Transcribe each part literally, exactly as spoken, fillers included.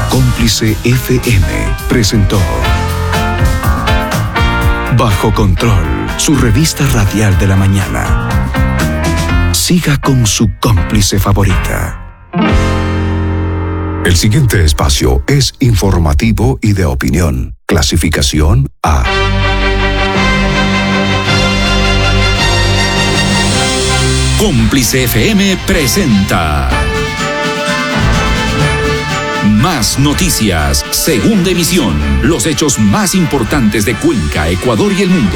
Cómplice F M presentó Bajo Control, su revista radial de la mañana. Siga con su cómplice favorita. El siguiente espacio es informativo y de opinión. Clasificación A. Cómplice F M presenta Más Noticias, segunda emisión. Los hechos más importantes de Cuenca, Ecuador y el mundo.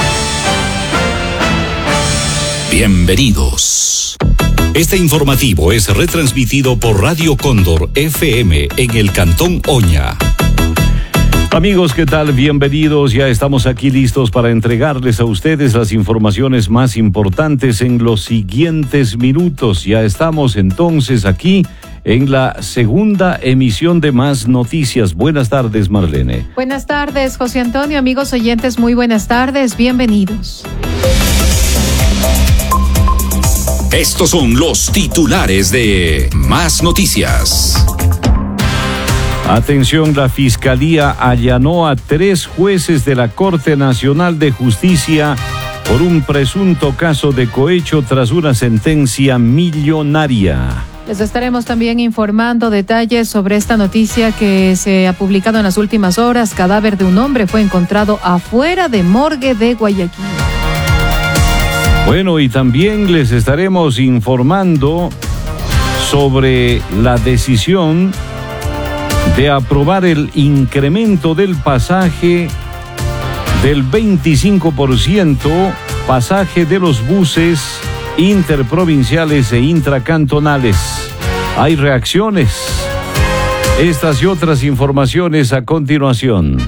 Bienvenidos. Este informativo es retransmitido por Radio Cóndor F M en el Cantón Oña. Amigos, ¿qué tal? Bienvenidos. Ya estamos aquí listos para entregarles a ustedes las informaciones más importantes en los siguientes minutos. Ya estamos entonces aquí en la segunda emisión de Más Noticias. Buenas tardes, Marlene. Buenas tardes, José Antonio. Amigos oyentes, muy buenas tardes. Bienvenidos. Estos son los titulares de Más Noticias. Atención, la Fiscalía allanó a tres jueces de la Corte Nacional de Justicia por un presunto caso de cohecho tras una sentencia millonaria. Les estaremos también informando detalles sobre esta noticia que se ha publicado en las últimas horas. Cadáver de un hombre fue encontrado afuera de morgue de Guayaquil. Bueno, y también les estaremos informando sobre la decisión de aprobar el incremento del pasaje del veinticinco por ciento, pasaje de los buses interprovinciales e intracantonales. Hay reacciones. Estas y otras informaciones a continuación.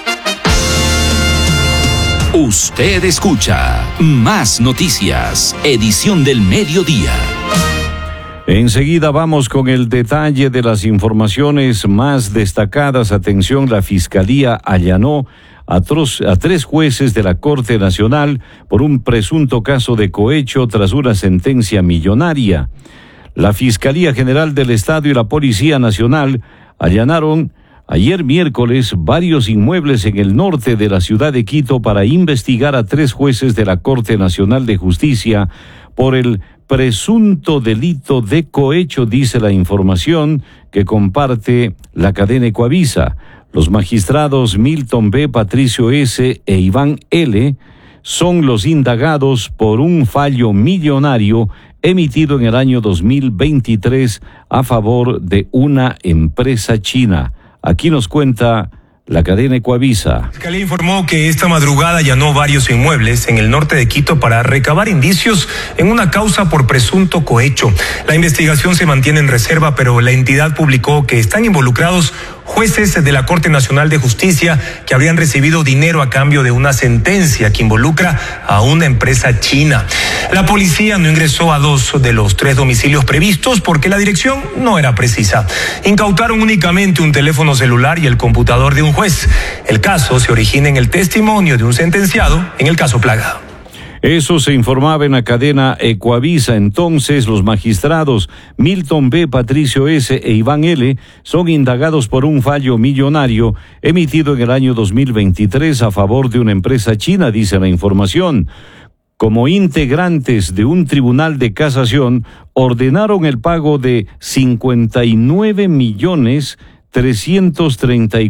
Usted escucha Más Noticias, edición del mediodía. Enseguida vamos con el detalle de las informaciones más destacadas. Atención, la Fiscalía allanó a, tros, a tres jueces de la Corte Nacional por un presunto caso de cohecho tras una sentencia millonaria. La Fiscalía General del Estado y la Policía Nacional allanaron ayer miércoles varios inmuebles en el norte de la ciudad de Quito para investigar a tres jueces de la Corte Nacional de Justicia por el presunto delito de cohecho, dice la información que comparte la cadena Ecuavisa. Los magistrados Milton B., Patricio S. e Iván L. son los indagados por un fallo millonario emitido en el año dos mil veintitrés a favor de una empresa china. Aquí nos cuenta la cadena Ecuavisa. La Fiscalía informó que esta madrugada allanó varios inmuebles en el norte de Quito para recabar indicios en una causa por presunto cohecho. La investigación se mantiene en reserva, pero la entidad publicó que están involucrados jueces de la Corte Nacional de Justicia que habrían recibido dinero a cambio de una sentencia que involucra a una empresa china. La policía no ingresó a dos de los tres domicilios previstos porque la dirección no era precisa. Incautaron únicamente un teléfono celular y el computador de un juez. El caso se origina en el testimonio de un sentenciado en el caso Plaga. Eso se informaba en la cadena Ecuavisa. Entonces, los magistrados Milton B., Patricio S. e Iván L. son indagados por un fallo millonario emitido en el año dos mil veintitrés a favor de una empresa china, dice la información. Como integrantes de un tribunal de casación, ordenaron el pago de cincuenta y nueve millones trescientos treinta y